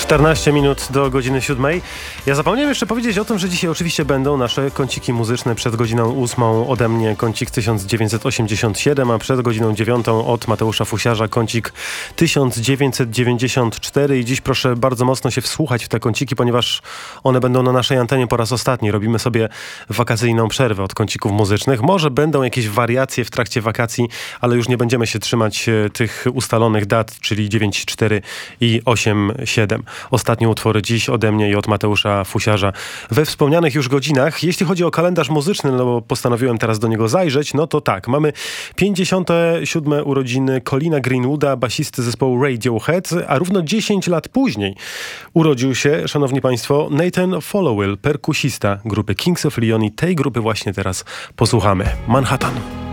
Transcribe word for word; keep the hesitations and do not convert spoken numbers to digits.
czternaście minut do godziny siódmej. Ja zapomniałem jeszcze powiedzieć o tym, że dzisiaj oczywiście będą nasze kąciki muzyczne przed godziną ósmą ode mnie kącik tysiąc dziewięćset osiemdziesiąt siedem, a przed godziną dziewiątą od Mateusza Fusiarza kącik tysiąc dziewięćset dziewięćdziesiąt cztery i dziś proszę bardzo mocno się wsłuchać w te kąciki, ponieważ one będą na naszej antenie po raz ostatni. Robimy sobie wakacyjną przerwę od kącików muzycznych. Może będą jakieś wariacje w trakcie wakacji, ale już nie będziemy się trzymać e, tych ustalonych dat, czyli dziewięć cztery i osiem siedem. Ostatnie utwory dziś ode mnie i od Mateusza Fusiarza we wspomnianych już godzinach. Jeśli chodzi o kalendarz muzyczny, no bo postanowiłem teraz do niego zajrzeć, no to tak, mamy pięćdziesiąte siódme urodziny Colina Greenwooda, basisty zespołu Radiohead, a równo dziesięć lat później urodził się, szanowni państwo, Nathan Followill, perkusista grupy Kings of Leon i tej grupy właśnie teraz posłuchamy. Manhattan.